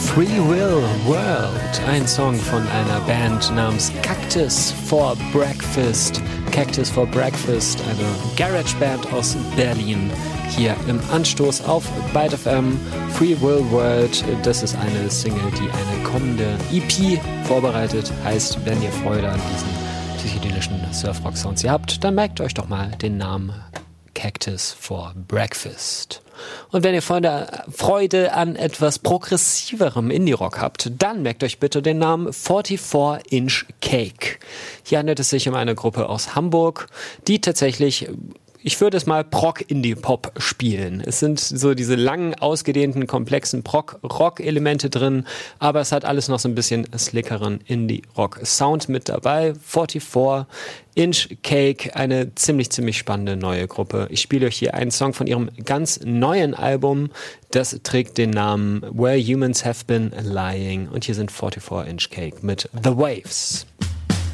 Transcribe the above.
Free Will World, ein Song von einer Band namens Cactus for Breakfast. Cactus for Breakfast, eine Garage-Band aus Berlin. Hier im Anstoß auf Byte FM. Free Will World, das ist eine Single, die eine kommende EP vorbereitet. Heißt, wenn ihr Freude an diesen psychedelischen Surfrock-Sounds habt, dann merkt euch doch mal den Namen Cactus for Breakfast. Und wenn ihr Freude an etwas progressiverem Indie-Rock habt, dann merkt euch bitte den Namen 44 Inch Cake. Hier handelt es sich um eine Gruppe aus Hamburg, die tatsächlich, ich würde es mal Prog-Indie-Pop spielen. Es sind so diese langen, ausgedehnten, komplexen Prog-Rock-Elemente drin, aber es hat alles noch so ein bisschen slickeren Indie-Rock-Sound mit dabei. 44 Inch Cake, eine ziemlich spannende neue Gruppe. Ich spiele euch hier einen Song von ihrem ganz neuen Album. Das trägt den Namen Where Humans Have Been Lying. Und hier sind 44 Inch Cake mit The Waves.